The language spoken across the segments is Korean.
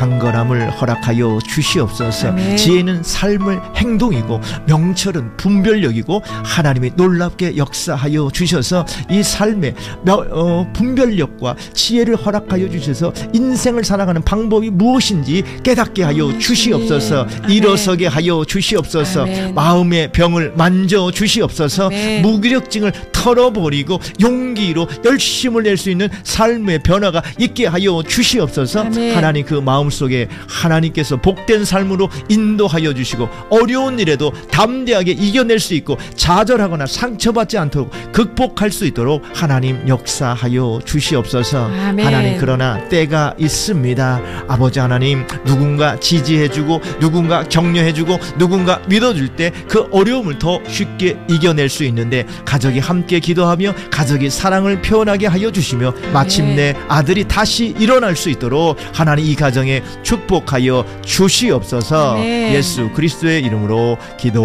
강건함을 허락하여 주시옵소서. 아멘. 지혜는 삶의 행동이고 명철은 분별력이고 하나님이 놀랍게 역사하여 주셔서 이 삶의 분별력과 지혜를 허락하여 주셔서 인생을 살아가는 방법이 무엇인지 깨닫게 하여 주시옵소서. 일어서게 하여 주시옵소서. 아멘. 마음의 병을 만져 주시옵소서. 아멘. 무기력증을 털어버리고 용기로 열심을 낼 수 있는 삶의 변화가 있게 하여 주시옵소서. 아멘. 하나님 그 마음속에 하나님께서 복된 삶으로 인도하여 주시고 어려운 일에도 담대하게 이겨낼 수 있고 좌절하거나 상처받지 않도록 극복할 수 있도록 하나님 역사하여 주시옵소서. 아멘. 하나님 그러나 때가 있습니다. 아버지 하나님, 누군가 지지해주고 누군가 격려해주고 누군가 믿어줄 때 그 어려움을 더 쉽게 이겨낼 수 있는데 가족이 함께 기도하며 가족이 사랑을 표현하게 하여 주시며 마침내 아들이 다시 일어날 수 있도록 하나님 이 가정에 축복하여 주시옵소서. 아멘. 예수 그리스도의 이름으로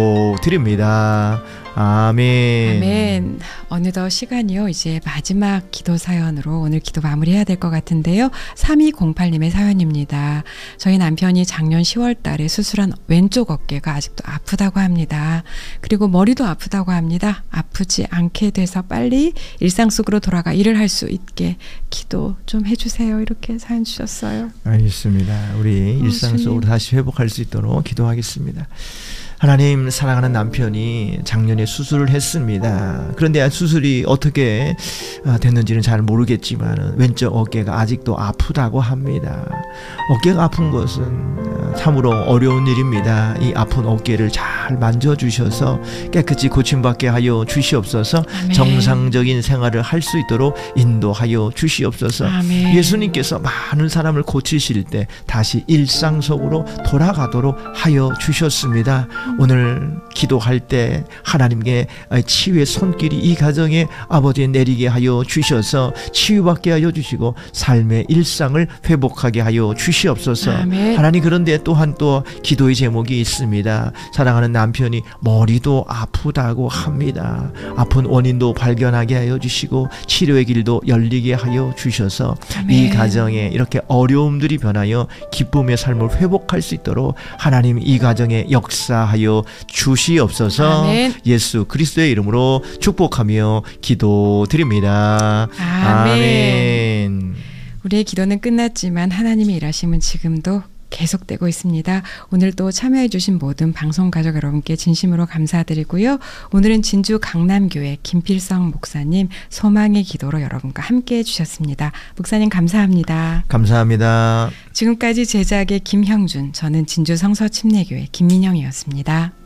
기도드립니다. 아멘. 아멘. 어느덧 시간이요. 이제 마지막 기도 사연으로 오늘 기도 마무리해야 될 것 같은데요. 3208님의 사연입니다. 저희 남편이 작년 10월 달에 수술한 왼쪽 어깨가 아직도 아프다고 합니다. 그리고 머리도 아프다고 합니다. 아프지 않게 돼서 빨리 일상 속으로 돌아가 일을 할 수 있게 기도 좀 해주세요. 이렇게 사연 주셨어요. 알겠습니다. 우리 일상 속으로 다시 회복할 수 있도록 기도하겠습니다. 하나님, 사랑하는 남편이 작년에 수술을 했습니다. 그런데 수술이 어떻게 됐는지는 잘 모르겠지만 왼쪽 어깨가 아직도 아프다고 합니다. 어깨가 아픈 것은 참으로 어려운 일입니다. 이 아픈 어깨를 잘 만져주셔서 깨끗이 고침받게 하여 주시옵소서. 아멘. 정상적인 생활을 할 수 있도록 인도하여 주시옵소서. 아멘. 예수님께서 많은 사람을 고치실 때 다시 일상 속으로 돌아가도록 하여 주셨습니다. 오늘 기도할 때 하나님께 치유의 손길이 이 가정에 아버지 내리게 하여 주셔서 치유받게 하여 주시고 삶의 일상을 회복하게 하여 주시옵소서. 아멘. 하나님, 그런데 또한 또 기도의 제목이 있습니다. 사랑하는 남편이 머리도 아프다고 합니다. 아픈 원인도 발견하게 하여 주시고 치료의 길도 열리게 하여 주셔서 아멘. 이 가정에 이렇게 어려움들이 변하여 기쁨의 삶을 회복할 수 있도록 하나님 이 가정에 역사하여 주시옵소서. 아멘. 예수 그리스도의 이름으로 축복하며 기도드립니다. 아멘. 우리의 기도는 끝났지만 하나님의 일하심은 지금도 계속되고 있습니다. 오늘도 참여해주신 모든 방송가족 여러분께 진심으로 감사드리고요. 오늘은 진주 강남교회 김필성 목사님 소망의 기도로 여러분과 함께해 주셨습니다. 목사님 감사합니다. 감사합니다. 지금까지 제작의 김형준, 저는 진주 성서침례교회 김민영이었습니다.